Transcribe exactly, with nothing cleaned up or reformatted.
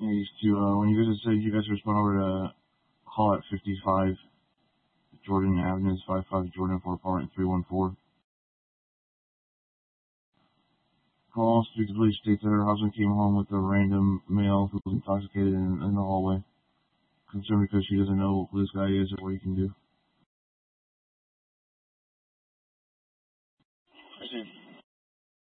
Yeah, used to, uh, when you guys said you guys respond over to call at fifty-five Jordan Avenue, five five Jordan for apartment three one four. Call speaks to police states that her husband came home with a random male who was intoxicated in, in the hallway. Concerned because she doesn't know who this guy is or what he can do.